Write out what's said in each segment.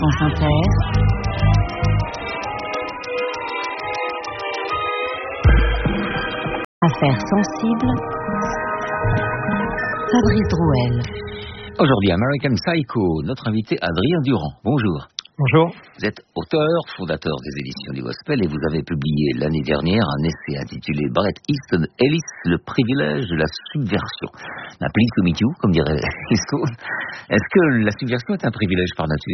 France Inter. Affaires sensibles. Fabrice Drouel. Aujourd'hui, American Psycho, notre invité Adrien Durand. Bonjour. Bonjour. Vous êtes auteur, fondateur des éditions du Gospel et vous avez publié l'année dernière un essai intitulé Bret Easton Ellis, le privilège de la subversion. Un please to meet you, comme dirait Easton. Est-ce que la subversion est un privilège par nature ?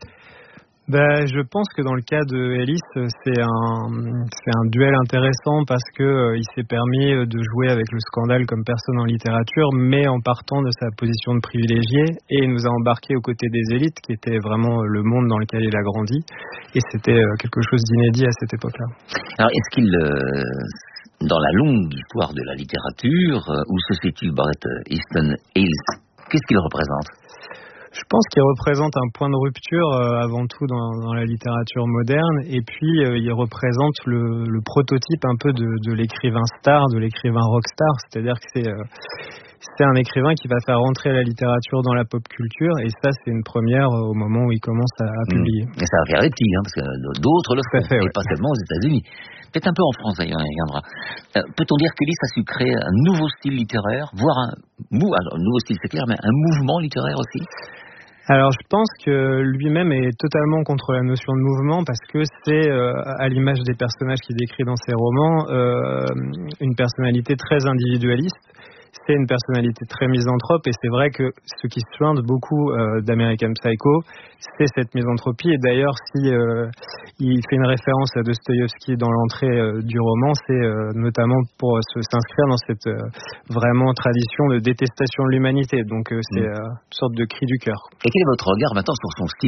Je pense que dans le cas de Ellis, c'est un duel intéressant parce que il s'est permis de jouer avec le scandale comme personne en littérature, mais en partant de sa position de privilégié, et il nous a embarqués aux côtés des élites, qui était vraiment le monde dans lequel il a grandi, et c'était quelque chose d'inédit à cette époque-là. Alors, est-ce qu'il, dans la longue histoire de la littérature, où se situe Bret Easton Ellis, qu'est-ce qu'il représente ? Je pense qu'il représente un point de rupture avant tout dans la littérature moderne, et puis il représente le prototype un peu de l'écrivain star, de l'écrivain rockstar, c'est-à-dire que c'est un écrivain qui va faire rentrer la littérature dans la pop culture, et ça c'est une première au moment où il commence à publier. Et ça va faire des petits, parce que d'autres le font, et pas seulement aux États-Unis. Peut-être un peu en France d'ailleurs, il reviendra. Peut-on dire qu'Ellis a su créer un nouveau style littéraire, voire un nouveau style c'est clair, mais un mouvement littéraire aussi ? Alors je pense que lui-même est totalement contre la notion de mouvement parce que c'est, à l'image des personnages qu'il décrit dans ses romans, une personnalité très individualiste. C'est une personnalité très misanthrope et c'est vrai que ce qui suinte beaucoup d'American Psycho, c'est cette misanthropie. Et d'ailleurs, si il fait une référence à Dostoïevski dans l'entrée du roman, c'est notamment pour s'inscrire dans cette vraiment tradition de détestation de l'humanité. Donc c'est une sorte de cri du cœur. Et quel est votre regard maintenant sur son style ?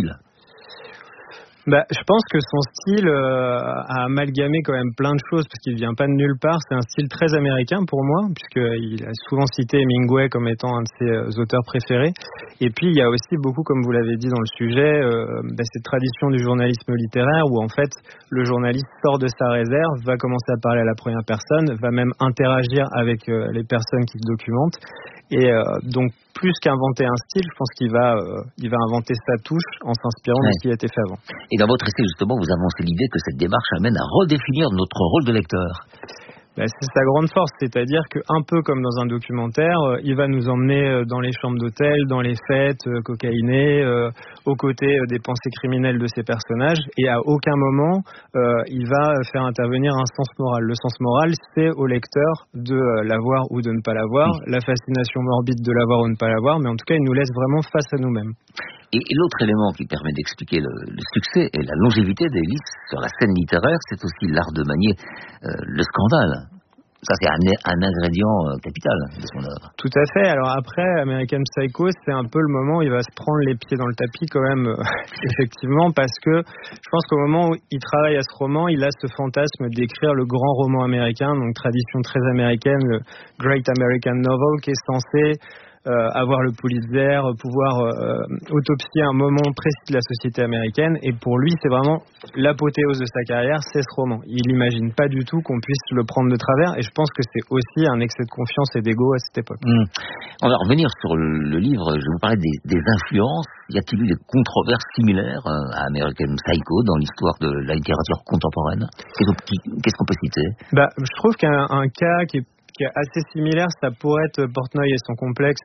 Je pense que son style a amalgamé quand même plein de choses parce qu'il vient pas de nulle part. C'est un style très américain pour moi puisqu'il a souvent cité Hemingway comme étant un de ses auteurs préférés. Et puis il y a aussi beaucoup, comme vous l'avez dit dans le sujet, cette tradition du journalisme littéraire où en fait le journaliste sort de sa réserve, va commencer à parler à la première personne, va même interagir avec les personnes qu'il documente. Et donc plus qu'inventer un style, je pense qu'il va inventer sa touche en s'inspirant de ce qui a été fait avant. Et dans votre essai, justement, vous avancez l'idée que cette démarche amène à redéfinir notre rôle de lecteur. C'est sa grande force, c'est-à-dire qu'un peu comme dans un documentaire, il va nous emmener dans les chambres d'hôtel, dans les fêtes, cocaïnées, aux côtés des pensées criminelles de ces personnages, et à aucun moment il va faire intervenir un sens moral. Le sens moral, c'est au lecteur de l'avoir ou de ne pas l'avoir, la fascination morbide de l'avoir ou de ne pas l'avoir, mais en tout cas, il nous laisse vraiment face à nous-mêmes. Et l'autre élément qui permet d'expliquer le succès et la longévité d'Ellis sur la scène littéraire, c'est aussi l'art de manier le scandale. Ça, c'est un ingrédient capital de son œuvre. Tout à fait. Alors après, American Psycho, c'est un peu le moment où il va se prendre les pieds dans le tapis quand même, effectivement, parce que je pense qu'au moment où il travaille à ce roman, il a ce fantasme d'écrire le grand roman américain, donc tradition très américaine, le Great American Novel, qui est censé avoir le Pulitzer, pouvoir autopsier un moment précis de la société américaine. Et pour lui, c'est vraiment l'apothéose de sa carrière, c'est ce roman. Il n'imagine pas du tout qu'on puisse le prendre de travers. Et je pense que c'est aussi un excès de confiance et d'ego à cette époque. On va revenir sur le livre. Je vous parlais des influences. Y a-t-il eu des controverses similaires à American Psycho dans l'histoire de la littérature contemporaine ? Qu'est-ce qu'on peut citer ? Je trouve qu'un cas qui est assez similaire, ça pourrait être Portnoy et son complexe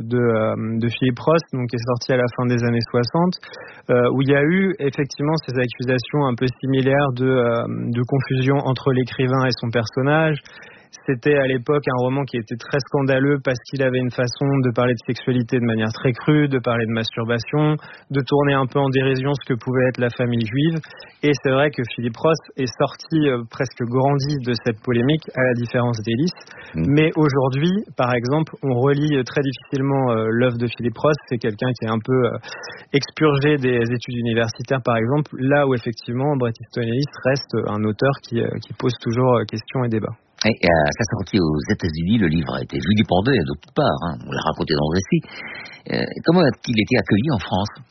de Philip Roth, donc qui est sorti à la fin des années 60, où il y a eu effectivement ces accusations un peu similaires de confusion entre l'écrivain et son personnage. C'était à l'époque un roman qui était très scandaleux parce qu'il avait une façon de parler de sexualité de manière très crue, de parler de masturbation, de tourner un peu en dérision ce que pouvait être la famille juive. Et c'est vrai que Philip Roth est sorti presque grandi de cette polémique, à la différence d'Ellis. Mais aujourd'hui, par exemple, on relit très difficilement l'œuvre de Philip Roth. C'est quelqu'un qui est un peu expurgé des études universitaires, par exemple, là où effectivement Bret Easton Ellis reste un auteur qui pose toujours questions et débats. Et à sa sortie aux États-Unis, le livre a été vilipendé d'autre part. On l'a raconté dans le récit. Comment a-t-il été accueilli en France ?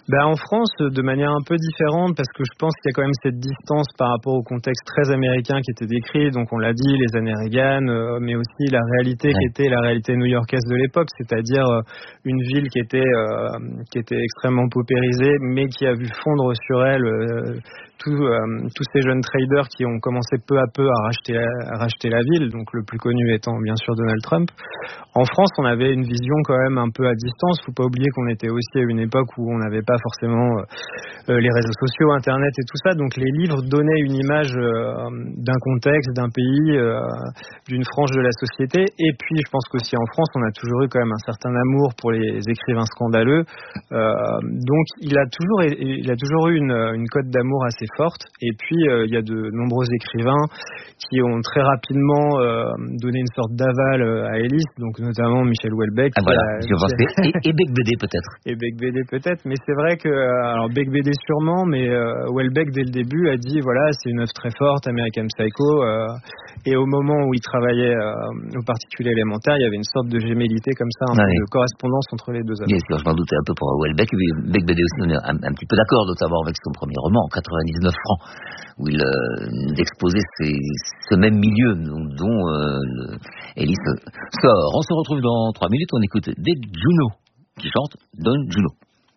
En France, de manière un peu différente, parce que je pense qu'il y a quand même cette distance par rapport au contexte très américain qui était décrit. Donc on l'a dit, les années Reagan, mais aussi la réalité qui était la réalité new-yorkaise de l'époque, c'est-à-dire une ville qui était extrêmement paupérisée, mais qui a vu fondre sur elle tous ces jeunes traders qui ont commencé peu à peu à racheter la ville, donc le plus connu étant bien sûr Donald Trump. En France, on avait une vision quand même un peu à distance. Faut pas oublier qu'on était aussi à une époque où on n'avait pas forcément les réseaux sociaux, Internet et tout ça. Donc les livres donnaient une image d'un contexte, d'un pays, d'une frange de la société. Et puis je pense qu'aussi en France, on a toujours eu quand même un certain amour pour les écrivains scandaleux. Donc il a toujours eu une cote d'amour assez forte. Et puis il y a de nombreux écrivains qui ont très rapidement donné une sorte d'aval à Ellis, donc notamment Michel Houellebecq. Et Bec BD peut-être. Et Bec BD peut-être, mais c'est vrai que alors Bec BD sûrement, mais Houellebecq dès le début a dit voilà, c'est une œuvre très forte, American Psycho, et au moment où il travaillait aux particules élémentaires, il y avait une sorte de gémellité comme ça, peu de correspondance entre les deux œuvres. Bien sûr, je m'en doutais un peu pour Houellebecq. Bec BD aussi, on est un petit peu d'accord, notamment avec son premier roman, 99 francs, où il exposait ce même milieu dont Ellis sort. On se retrouve dans 3 minutes, on écoute des Juno qui chante Don Juno.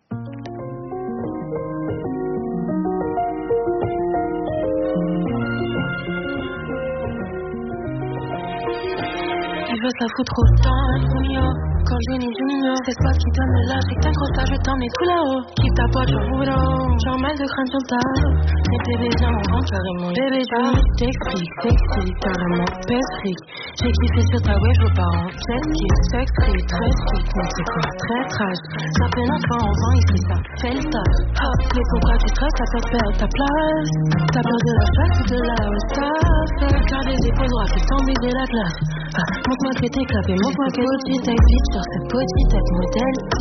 Il veut ça foutre autant, Junior. Quand je n'y junior, c'est toi qui donne l'âge, c'est que t'as gros ça, je t'emmène tout là-haut. Quitte ta poitre, j'ai un mal de crâne sur ta. Mais bébé, viens, on rentre carrément. Bébé, je t'explique, sexy, carrément, pétrique. J'ai kiffé sur ta web, vos parents. Sexy, très strict, mais c'est quoi, très trash. Ça fait 9 ans, on vend ici, ça fait le taf. Hop, mais pourquoi tu stresses, ça te perd ta place. T'as peur de la chasse ou de la staff. Garde les épaules droites, c'est sans baiser la glace. Montre-moi que t'es clapé, montre-moi que tu t'excites sur cette petite tête modèle.